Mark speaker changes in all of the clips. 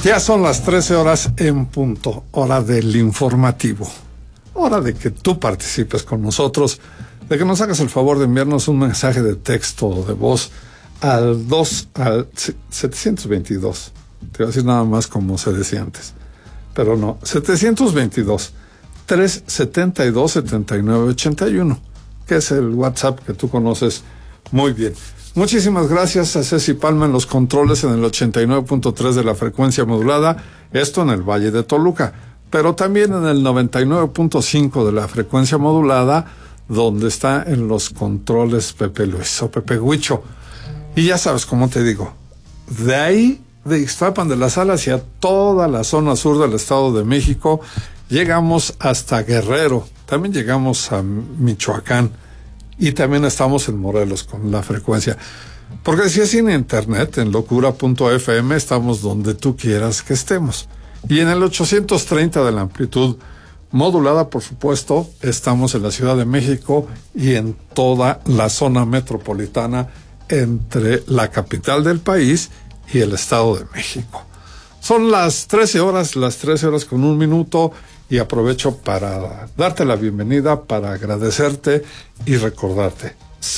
Speaker 1: Ya son las 13 horas en punto, hora del informativo. Hora de que tú participes con nosotros, de que nos hagas el favor de enviarnos un mensaje de texto o de voz al 722. Te voy a decir nada más como se decía antes, pero no, 722-372-7981, que es el WhatsApp que tú conoces muy bien. Muchísimas gracias a Ceci Palma en los controles en el 89.3 de la frecuencia modulada, esto en el Valle de Toluca, pero también en el 99.5 de la frecuencia modulada, donde está en los controles Pepe Luis o Pepe Huicho. Y ya sabes cómo te digo, de ahí, de Ixtapan de la Sal hacia toda la zona sur del Estado de México, llegamos hasta Guerrero, también llegamos a Michoacán, y también estamos en Morelos con la frecuencia. Porque si es en internet, en locura.fm, estamos donde tú quieras que estemos. Y en el 830 de la amplitud modulada, por supuesto, estamos en la Ciudad de México y en toda la zona metropolitana entre la capital del país y el Estado de México. Son las 13 horas con un minuto. Y aprovecho para darte la bienvenida, para agradecerte y recordarte.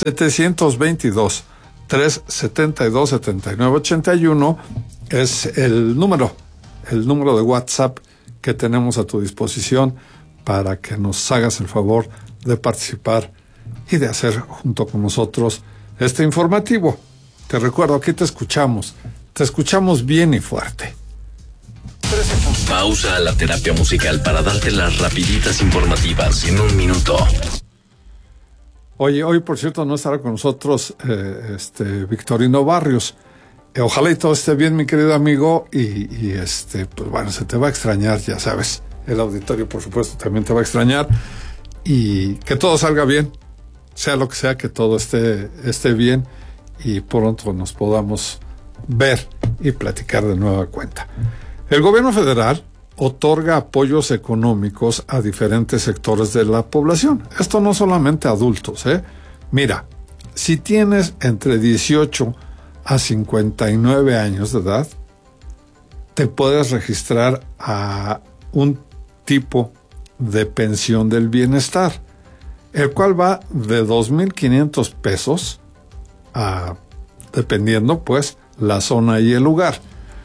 Speaker 1: 722-372-7981 es el número de WhatsApp que tenemos a tu disposición para que nos hagas el favor de participar y de hacer junto con nosotros este informativo. Te recuerdo, aquí te escuchamos bien y fuerte.
Speaker 2: Pausa a la terapia musical para darte las rapiditas informativas en un minuto.
Speaker 1: Oye, hoy por cierto no estará con nosotros Victorino Barrios. Ojalá y todo esté bien, mi querido amigo, y pues bueno, se te va a extrañar, ya sabes. El auditorio, por supuesto, también te va a extrañar. Y que todo salga bien, sea lo que sea, que todo esté bien y pronto nos podamos ver y platicar de nueva cuenta. El gobierno federal otorga apoyos económicos a diferentes sectores de la población. Esto no solamente a adultos, ¿eh? Mira, si tienes entre 18 a 59 años de edad, te puedes registrar a un tipo de pensión del bienestar, el cual va de 2,500 pesos dependiendo, pues, la zona y el lugar.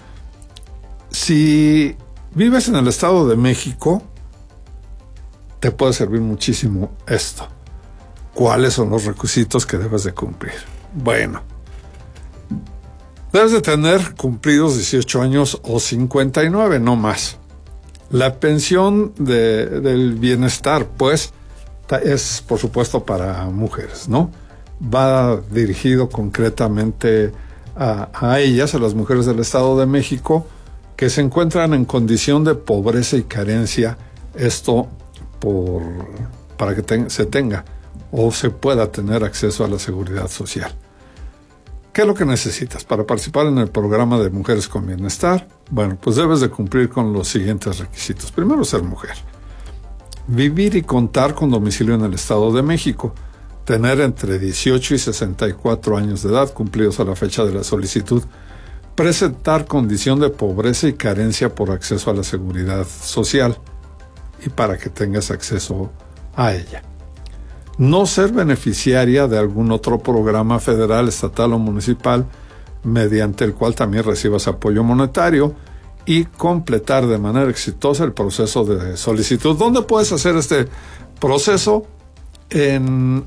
Speaker 1: Si vives en el Estado de México, te puede servir muchísimo esto. ¿Cuáles son los requisitos que debes de cumplir? Bueno, debes de tener cumplidos 18 años o 59, no más. La pensión del bienestar, pues, es por supuesto para mujeres, ¿no? Va dirigido concretamente a ellas, a las mujeres del Estado de México, que se encuentran en condición de pobreza y carencia, esto para que se tenga o se pueda tener acceso a la seguridad social. ¿Qué es lo que necesitas para participar en el programa de Mujeres con Bienestar? Bueno, pues debes de cumplir con los siguientes requisitos. Primero, ser mujer. Vivir y contar con domicilio en el Estado de México. Tener entre 18 y 64 años de edad cumplidos a la fecha de la solicitud. Presentar condición de pobreza y carencia por acceso a la seguridad social y para que tengas acceso a ella. No ser beneficiaria de algún otro programa federal, estatal o municipal mediante el cual también recibas apoyo monetario y completar de manera exitosa el proceso de solicitud. ¿Dónde puedes hacer este proceso? En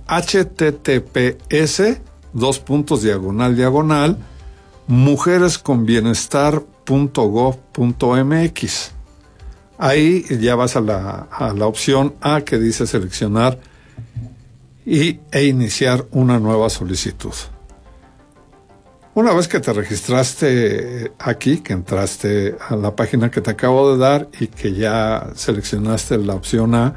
Speaker 1: https:// mujeresconbienestar.gov.mx. Ahí ya vas a la opción A que dice seleccionar e iniciar una nueva solicitud. Una vez que te registraste aquí, que entraste a la página que te acabo de dar y que ya seleccionaste la opción A,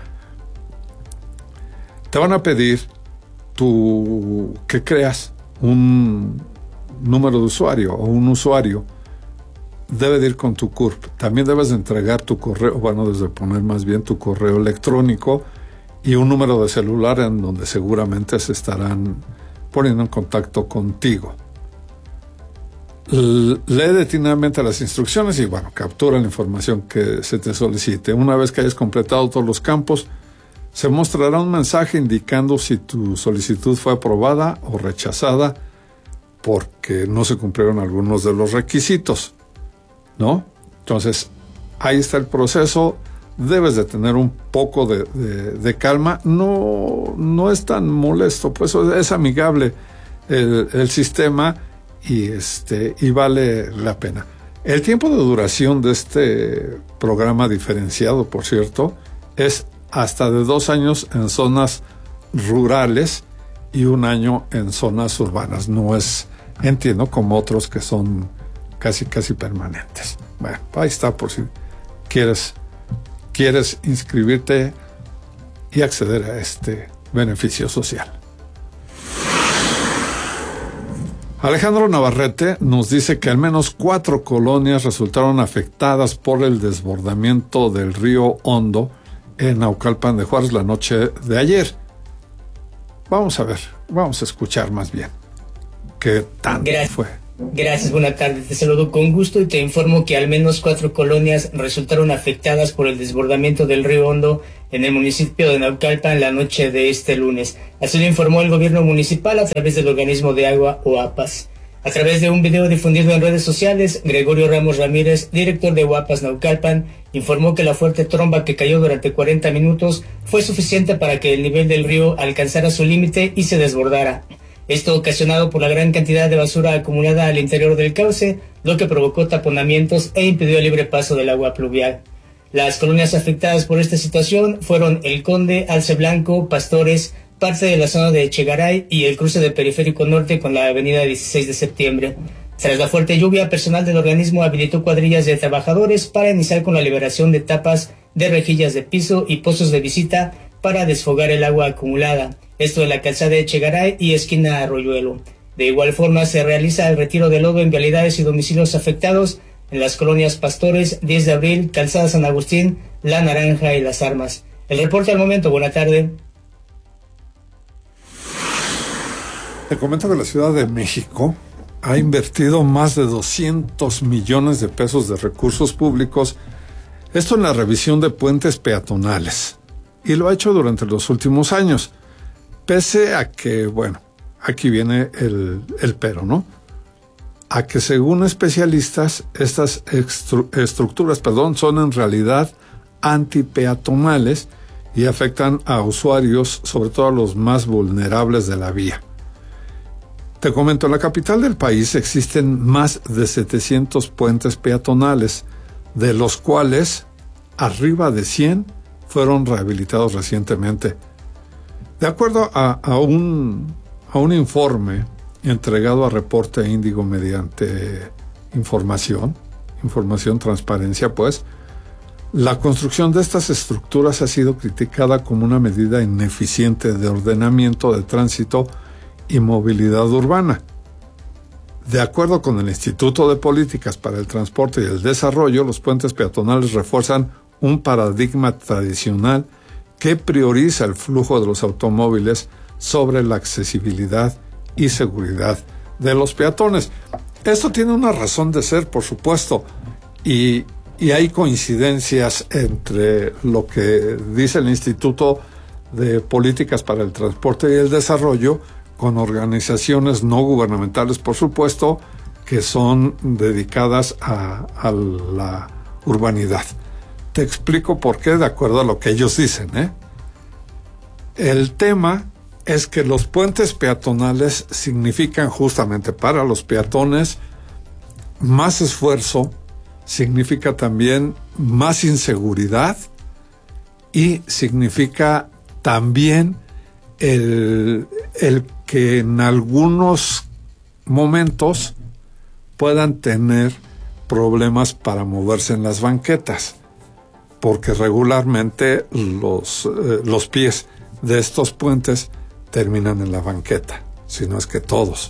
Speaker 1: te van a pedir que creas un número de usuario o un usuario. Debe de ir con tu CURP. También debes de entregar tu correo, debes de poner más bien tu correo electrónico y un número de celular en donde seguramente se estarán poniendo en contacto contigo. lee detenidamente las instrucciones y, bueno, captura la información que se te solicite. Una vez que hayas completado todos los campos, se mostrará un mensaje indicando si tu solicitud fue aprobada o rechazada porque no se cumplieron algunos de los requisitos, ¿no? Entonces, ahí está el proceso. Debes de tener un poco de calma. No es tan molesto, pues es amigable el sistema y vale la pena. El tiempo de duración de este programa diferenciado, por cierto, es hasta de 2 años en zonas rurales y 1 año en zonas urbanas. No es, entiendo, como otros que son casi permanentes. Bueno, ahí está por si quieres inscribirte y acceder a este beneficio social. Alejandro Navarrete nos dice que al menos 4 colonias resultaron afectadas por el desbordamiento del río Hondo en Naucalpan de Juárez la noche de ayer. Vamos a escuchar más bien qué tanto fue.
Speaker 3: Gracias, buenas tardes. Te saludo con gusto y te informo que al menos 4 colonias resultaron afectadas por el desbordamiento del río Hondo en el municipio de Naucalpan la noche de este lunes. Así lo informó el gobierno municipal a través del organismo de agua OAPAS. A través de un video difundido en redes sociales, Gregorio Ramos Ramírez, director de OAPAS Naucalpan, informó que la fuerte tromba que cayó durante 40 minutos fue suficiente para que el nivel del río alcanzara su límite y se desbordara. Esto ocasionado por la gran cantidad de basura acumulada al interior del cauce, lo que provocó taponamientos e impidió el libre paso del agua pluvial. Las colonias afectadas por esta situación fueron El Conde, Alce Blanco, Pastores, parte de la zona de Echegaray y el cruce de Periférico Norte con la avenida 16 de septiembre. Tras la fuerte lluvia, personal del organismo habilitó cuadrillas de trabajadores para iniciar con la liberación de tapas de rejillas de piso y pozos de visita para desfogar el agua acumulada. Esto en la calzada de Echegaray y esquina Arroyuelo. De igual forma, se realiza el retiro de lodo en vialidades y domicilios afectados en las colonias Pastores, 10 de abril, Calzada San Agustín, La Naranja y Las Armas. El reporte al momento. Buena tarde.
Speaker 1: Te comento que la Ciudad de México ha invertido más de 200 millones de pesos de recursos públicos, esto en la revisión de puentes peatonales, y lo ha hecho durante los últimos años. Pese a que, bueno, aquí viene el pero, ¿no? A que según especialistas, estas estructuras, son en realidad antipeatonales y afectan a usuarios, sobre todo a los más vulnerables de la vía. Te comento, en la capital del país existen más de 700 puentes peatonales, de los cuales arriba de 100 fueron rehabilitados recientemente. De acuerdo a un informe entregado a Reporte Índigo mediante información transparencia, pues, la construcción de estas estructuras ha sido criticada como una medida ineficiente de ordenamiento de tránsito y movilidad urbana. De acuerdo con el Instituto de Políticas para el Transporte y el Desarrollo, los puentes peatonales refuerzan un paradigma tradicional que prioriza el flujo de los automóviles sobre la accesibilidad y seguridad de los peatones. Esto tiene una razón de ser, por supuesto, y hay coincidencias entre lo que dice el Instituto de Políticas para el Transporte y el Desarrollo con organizaciones no gubernamentales, por supuesto, que son dedicadas a la urbanidad. Te explico por qué, de acuerdo a lo que ellos dicen, El tema es que los puentes peatonales significan justamente para los peatones más esfuerzo, significa también más inseguridad y significa también el que en algunos momentos puedan tener problemas para moverse en las banquetas, porque regularmente los pies de estos puentes terminan en la banqueta, si no es que todos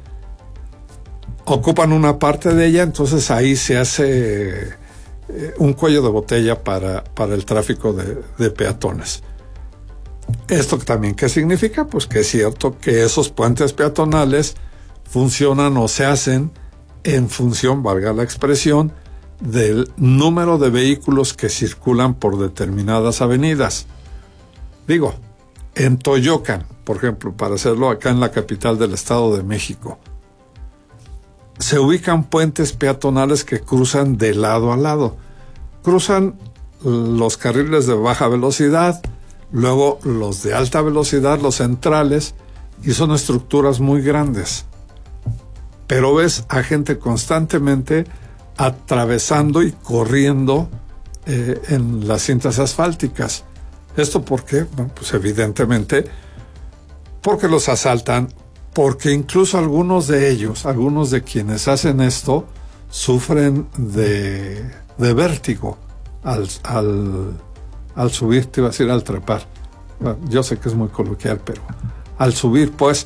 Speaker 1: ocupan una parte de ella. Entonces ahí se hace un cuello de botella para el tráfico de peatones. ¿Esto también qué significa? Pues que es cierto que esos puentes peatonales funcionan o se hacen en función, valga la expresión, del número de vehículos que circulan por determinadas avenidas. Digo, en Toyocan, por ejemplo, para hacerlo acá en la capital del Estado de México, se ubican puentes peatonales que cruzan de lado a lado. Cruzan los carriles de baja velocidad, luego los de alta velocidad, los centrales, y son estructuras muy grandes. Pero ves a gente constantemente atravesando y corriendo en las cintas asfálticas. ¿Esto por qué? Bueno, pues evidentemente porque los asaltan, porque incluso algunos de ellos, algunos de quienes hacen esto, sufren de vértigo al subir, te iba a decir al trepar. Bueno, yo sé que es muy coloquial, pero al subir pues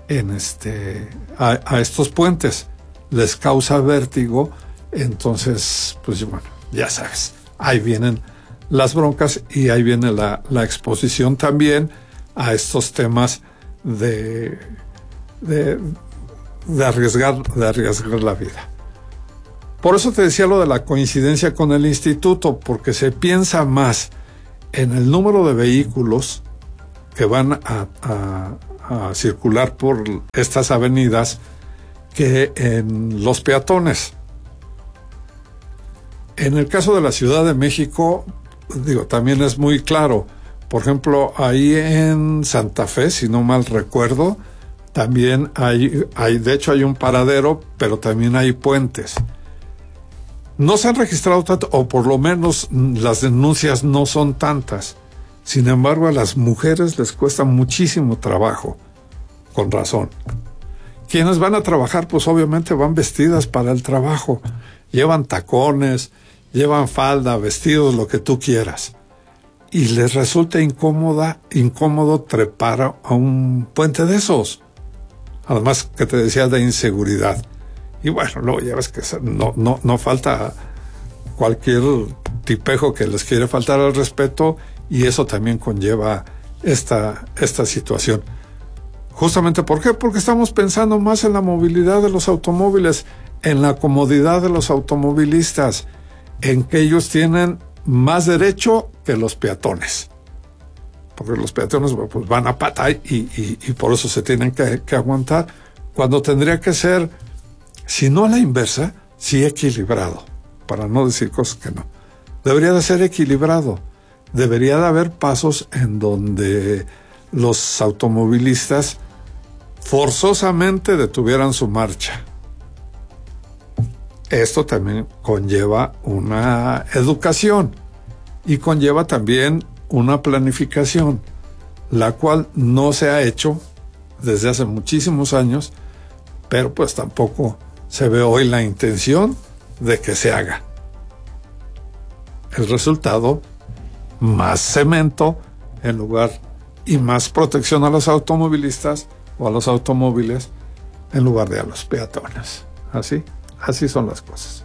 Speaker 1: a estos puentes les causa vértigo. Entonces, pues bueno, ya sabes, ahí vienen las broncas y ahí viene la exposición también a estos temas de arriesgar la vida. Por eso te decía lo de la coincidencia con el instituto, porque se piensa más en el número de vehículos que van a circular por estas avenidas que en los peatones. En el caso de la Ciudad de México, digo, también es muy claro. Por ejemplo, ahí en Santa Fe, si no mal recuerdo, también de hecho hay un paradero, pero también hay puentes. No se han registrado tanto, o por lo menos las denuncias no son tantas. Sin embargo, a las mujeres les cuesta muchísimo trabajo, con razón. Quienes van a trabajar, pues obviamente van vestidas para el trabajo. Llevan tacones, llevan falda, vestidos, lo que tú quieras. Y les resulta incómodo trepar a un puente de esos. Además, que te decía de inseguridad. Y bueno, luego ya ves que no falta cualquier tipejo que les quiere faltar al respeto, y eso también conlleva esta situación. Justamente, ¿por qué? Porque estamos pensando más en la movilidad de los automóviles, en la comodidad de los automovilistas, en que ellos tienen más derecho que los peatones. Porque los peatones pues, van a pata y por eso se tienen que aguantar, cuando tendría que ser, si no a la inversa, sí equilibrado, para no decir cosas que no. Debería de ser equilibrado. Debería de haber pasos en donde los automovilistas forzosamente detuvieran su marcha. Esto también conlleva una educación y conlleva también una planificación, la cual no se ha hecho desde hace muchísimos años, pero pues tampoco se ve hoy la intención de que se haga. El resultado, más cemento en lugar y más protección a los automovilistas o a los automóviles en lugar de a los peatones. Así son las cosas.